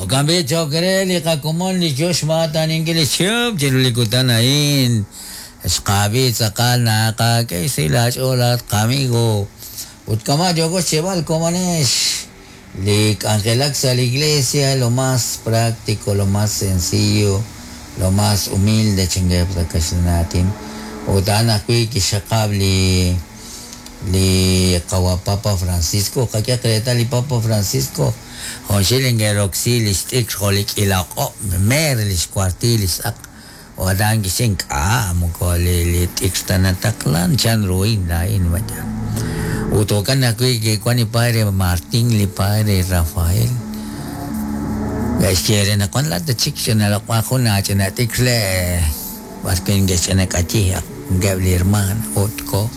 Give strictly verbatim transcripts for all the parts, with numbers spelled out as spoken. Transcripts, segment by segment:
Kambi chokre li kakumon li Josh matan ingili chup jiruli kutanain. Eskabi sakal naka que si la cholat kamigo. Utkama yogo cheval comanes. Li angelak a la iglesia lo más práctico, lo más sencillo, lo más humilde chingep da natin. Utana kui kishakab li li kawa Papa Francisco kaya kreta li Papa Francisco. Honshilingero xilis tik holik ilako merlis quartilis ak wadang gising ka mo ko li tikstanataklan chan ruin lain maja utokan na kui ke kwani pare Martin li pare Rafael guys quiere na kon la de chiksena la kwa khuna chena tikle was ken gesena kachi gabli hermana otko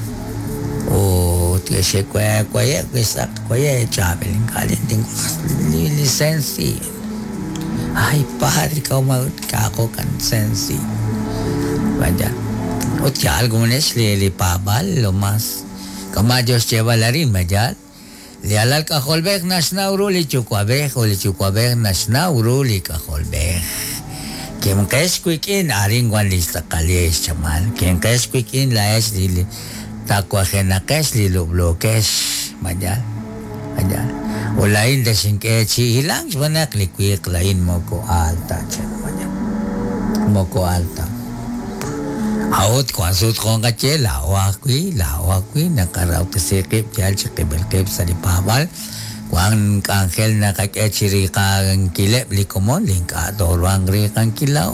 o que se cuaya cuaya que sa cuaya chavel caliente li licensi ay padre como kako kan sensi vaya o que algo es le le pabal lo más como Dios lleva la rin majal le alal ka holbek nasna uruli chukwabe holi chukwabe nasna uruli ka holbek quien caes quikin aringwan lista kalies chamal quien caes quikin la es dile takwajena kes li lo bloques majal majal ulain de sin que chi hilang bana klik lain moko alta chen majal moko alta aut kwansut kong ka che la wa kui la wa kui na karau te se ke jal che ke bel ke sali pabal kwang angel na ka ke chiri ka kile li komon link ka dorwang ri kan kilau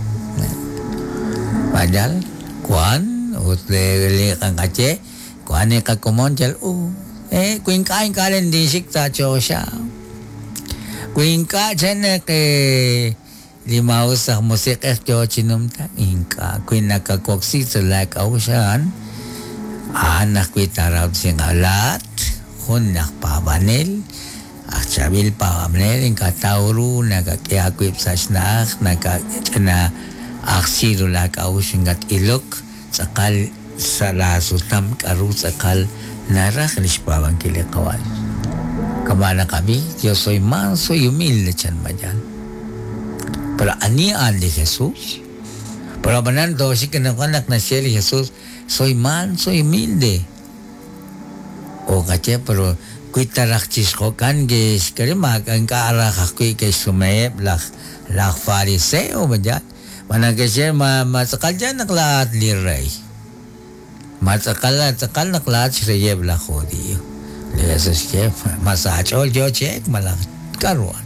majal kwan utle le kan kache kwane ka komon jal u eh kuin kain kalen di sikta chosha kuin ka chene ke lima usah musik es jo chinum ta inka kuin naka koksi selak ausan anak kui tarab sing alat hun nak pabanel akchabil pabanel inka tauru naka kya kui sasnak naka chena aksiru lak ausingat ilok sakal sala sutam karu sakal narak nispawan kile kawal kamana kami yo soy manso y humilde chan mayan pero anian de Jesús pero banando si que no anak na siya Jesús soy manso y humilde o kache pero kuitarak chisco kan ge skerima kan ka ara kui ke sumayeb lah lah fariseo mayan mana kasi ma masakal dyan naklat liray. Masakal sakal naklat sirayeb la khodi. Liyasos chef masachol jo check malak karuan.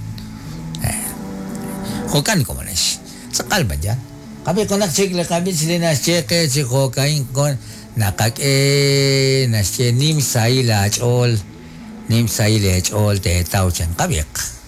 Hokan ko manes. Sakal ba dyan? Kabi ko nak check la kabi sila na check eh si hokain kon nakak eh na siya nim saila chol nim saila chol te tau chan kabik.